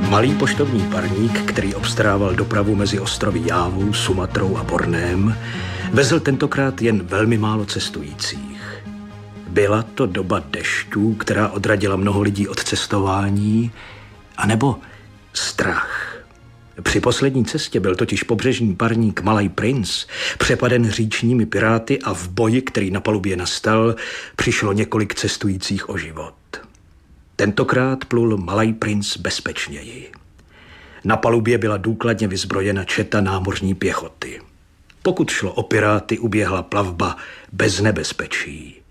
Malý poštovní parník, který obstarával dopravu mezi ostrovy Jávou, Sumatrou a Borném, vezl tentokrát jen velmi málo cestujících. Byla to doba dešťů, která odradila mnoho lidí od cestování, anebo strach. Při poslední cestě byl totiž pobřežní parník Malaj Princ přepaden říčními piráty a v boji, který na palubě nastal, přišlo několik cestujících o život. Tentokrát plul Malaj Princ bezpečněji. Na palubě byla důkladně vyzbrojena četa námořní pěchoty. Pokud šlo o piráty, uběhla plavba bez nebezpečí.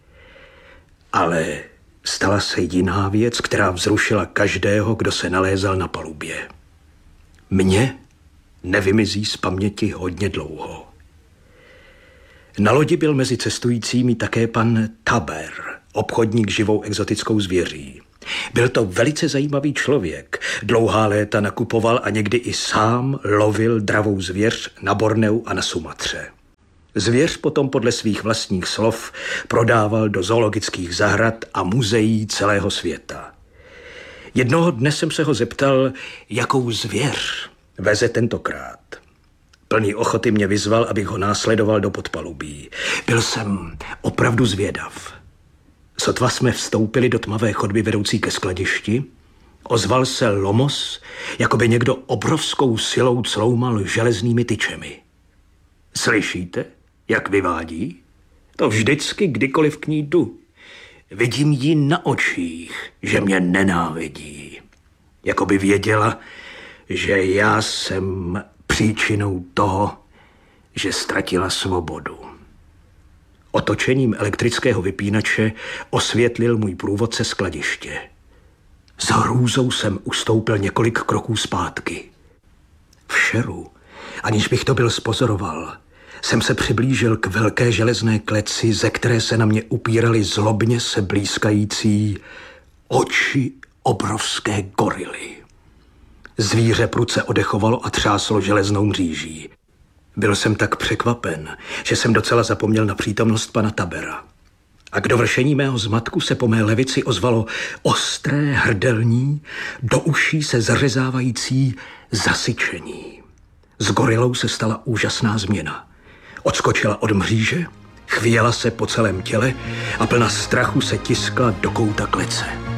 Ale stala se jiná věc, která vzrušila každého, kdo se nalézal na palubě. Mně nevymizí z paměti hodně dlouho. Na lodi byl mezi cestujícími také pan Taber, obchodník živou exotickou zvěří. Byl to velice zajímavý člověk. Dlouhá léta nakupoval a někdy i sám lovil dravou zvěř na Borneu a na Sumatře. Zvěř potom podle svých vlastních slov prodával do zoologických zahrad a muzeí celého světa. Jednoho dne jsem se ho zeptal, jakou zvěř veze tentokrát. Plný ochoty mě vyzval, abych ho následoval do podpalubí. Byl jsem opravdu zvědav. Sotva jsme vstoupili do tmavé chodby vedoucí ke skladišti, ozval se lomos, jako by někdo obrovskou silou cloumal železnými tyčemi. Slyšíte, jak vyvádí? To vždycky, kdykoliv k ní jdu. Vidím jí na očích, že mě nenávidí. Jako by věděla, že já jsem příčinou toho, že ztratila svobodu. Otočením elektrického vypínače osvětlil můj průvodce skladiště. S hrůzou jsem ustoupil několik kroků zpátky. V šeru, aniž bych to byl spozoroval, jsem se přiblížil k velké železné kleci, ze které se na mě upíraly zlobně se blýskající oči obrovské gorily. Zvíře prudce odechovalo a třáslo železnou mříží. Byl jsem tak překvapen, že jsem docela zapomněl na přítomnost pana Tabera. A k dovršení mého zmatku se po mé levici ozvalo ostré hrdelní, do uší se zařezávající zasyčení. S gorilou se stala úžasná změna. Odskočila od mříže, chvěla se po celém těle a plna strachu se tiskla do kouta klece.